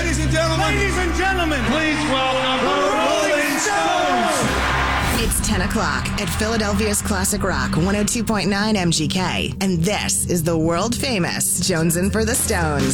Ladies and gentlemen, please welcome the Rolling Stones. It's 10 o'clock at Philadelphia's Classic Rock 102.9 MGK, and this is the world famous Jonesin' for the Stones.